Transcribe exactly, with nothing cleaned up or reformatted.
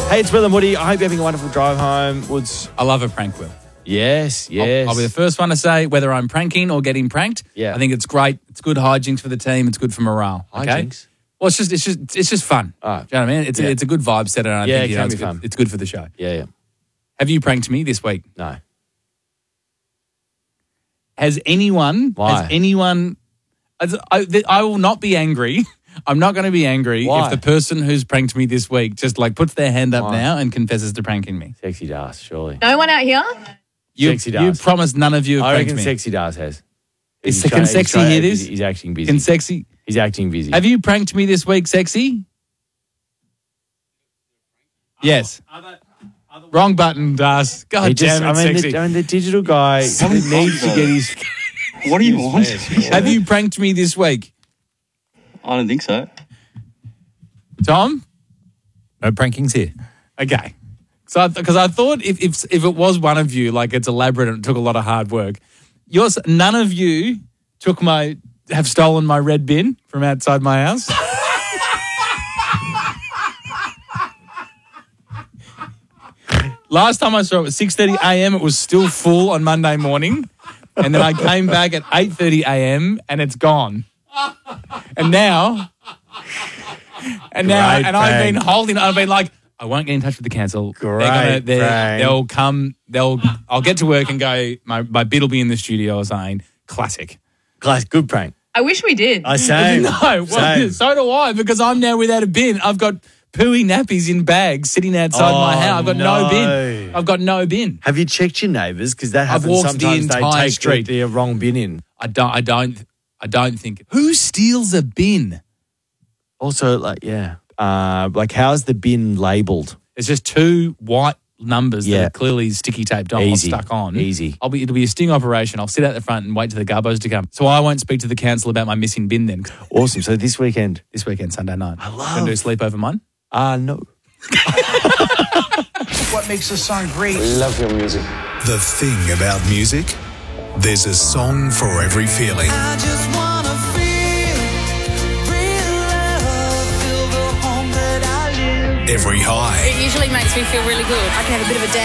Hey, it's Will and Woody. I hope you're having a wonderful drive home. Woods. I love a prank, Will. Yes, yes. I'll, I'll be the first one to say whether I'm pranking or getting pranked. Yeah. I think it's great. It's good hijinks for the team. It's good for morale. Okay? Hijinks? Well, it's just it's just it's just fun. Oh. Do you know what I mean? It's Yeah. a, it's a good vibe setter. And I Yeah, think, it you know, can it's be good, fun. It's good for the show. Yeah, yeah. Have you pranked me this week? No. Has anyone? Why? Has anyone? I, I, I will not be angry. I'm not going to be angry Why? if the person who's pranked me this week just like puts their hand up Why? now and confesses to pranking me. Sexy Das, surely. No one out here? You, Sexy you Das. promised none of you have I pranked reckon me. Sexy Das has. Is- He's can trying- he's Sexy trying- hear this? He's, he's acting busy. Can Sexy? He's acting busy. Have you pranked me this week, Sexy? Yes. Wrong button, Das. God He just, damn it, I mean, Sexy. the, I mean, the digital guy needs to get his... What do you want? Have you pranked me this week? I don't think so. Tom? No prankings here. Okay. So, because I, I thought if, if if it was one of you, like it's elaborate and it took a lot of hard work. Yours, none of you took my have stolen my red bin from outside my house. Last time I saw it was six thirty a.m. It was still full on Monday morning, and then I came back at eight thirty a.m. and it's gone. And now, and now, Great and I've been prank. holding. I've been like, I won't get in touch with the council. Great They're gonna, they're, prank. they'll come. They'll. I'll get to work and go. My my bid will be in the studio or something. Classic. Class, good prank. I wish we did. I say. No, well, Same. so do I because I'm now without a bin. I've got pooey nappies in bags sitting outside Oh, my house. I've got no. no. bin. I've got no bin. Have you checked your neighbours? Because that I've happens walked the sometimes. They entire take street. the, the wrong bin in. I don't. I don't. I don't think. Who steals a bin? Also, like, yeah. Uh, like, how's the bin labelled? It's just two white numbers Yeah. that are clearly sticky taped on, or Easy. stuck on. Easy. I'll be. It'll be a sting operation. I'll sit out the front and wait for the gubbos to come. So I won't speak to the council about my missing bin then. Awesome. So this weekend? This weekend, Sunday night. I love- Gonna do a sleepover mine. Uh, no. What makes a song great? Love your music. The thing about music, there's a song for every feeling. I just wanna feel real love, feel the home that I live. Every high. It usually makes me feel really good. I can have a bit of a dance.